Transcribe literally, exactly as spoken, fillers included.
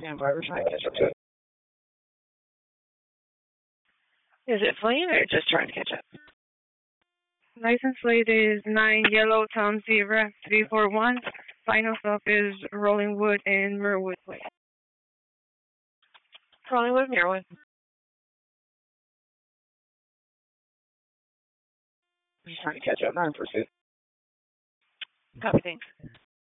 And Barbara trying to catch up to it. Is it fleeing or just trying to catch up? License plate is nine Yellow Tom Zebra three four one. Final stop is Rollingwood and Merwood Way. Rollingwood, Merwood. Just trying to catch up. Not in pursuit. Copy, thanks.